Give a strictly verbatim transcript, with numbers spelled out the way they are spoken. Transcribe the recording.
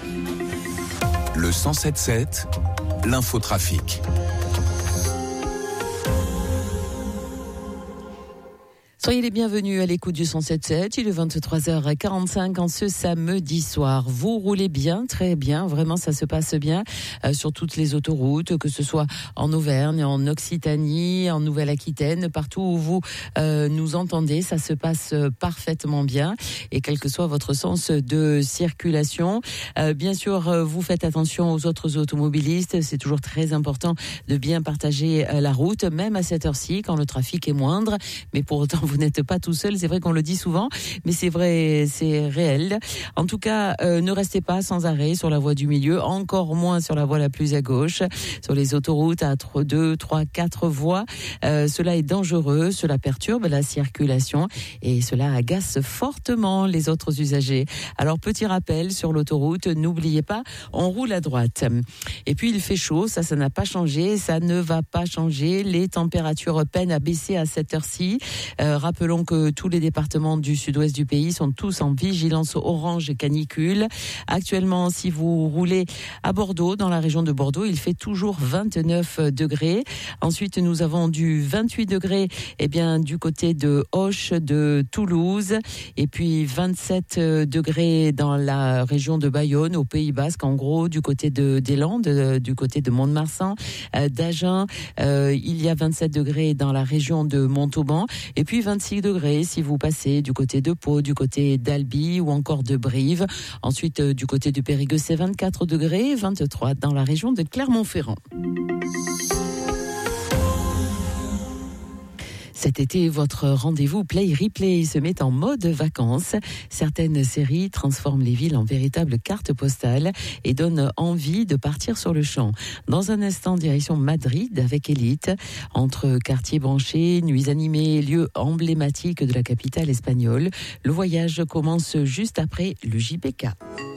Le cent sept sept, l'infotrafic. Soyez les bienvenus à l'écoute du cent sept sept, il est vingt-trois heures quarante-cinq en ce samedi soir. Vous roulez bien, très bien, vraiment ça se passe bien euh, sur toutes les autoroutes, que ce soit en Auvergne, en Occitanie, en Nouvelle-Aquitaine, partout où vous euh, nous entendez, ça se passe parfaitement bien et quel que soit votre sens de circulation. Euh, bien sûr, euh, vous faites attention aux autres automobilistes, c'est toujours très important de bien partager euh, la route, même à cette heure-ci quand le trafic est moindre, mais pour autant vous Vous n'êtes pas tout seul, c'est vrai qu'on le dit souvent, mais c'est vrai, c'est réel. En tout cas, euh, ne restez pas sans arrêt sur la voie du milieu, encore moins sur la voie la plus à gauche, sur les autoroutes à deux, trois, quatre voies. Euh, cela est dangereux, cela perturbe la circulation et cela agace fortement les autres usagers. Alors, petit rappel sur l'autoroute, n'oubliez pas, on roule à droite. Et puis, il fait chaud, ça, ça n'a pas changé, ça ne va pas changer. Les températures peinent à baisser à cette heure-ci. Euh, Rappelons que tous les départements du sud-ouest du pays sont tous en vigilance orange canicule. Actuellement, si vous roulez à Bordeaux, dans la région de Bordeaux, il fait toujours vingt-neuf degrés. Ensuite, nous avons du vingt-huit degrés eh bien, du côté de Auch, de Toulouse. Et puis vingt-sept degrés dans la région de Bayonne, au Pays Basque, en gros, du côté de, des Landes, du côté de Mont-de-Marsan, euh, d'Agen. Euh, il y a vingt-sept degrés dans la région de Montauban. Et puis vingt-six degrés si vous passez du côté de Pau, du côté d'Albi ou encore de Brive. Ensuite, euh, du côté du Périgueux, c'est vingt-quatre degrés, vingt-trois dans la région de Clermont-Ferrand. Cet été, votre rendez-vous Play Replay se met en mode vacances. Certaines séries transforment les villes en véritables cartes postales et donnent envie de partir sur le champ. Dans un instant, direction Madrid avec Élite. Entre quartiers branchés, nuits animées et lieux emblématiques de la capitale espagnole, le voyage commence juste après le J B K.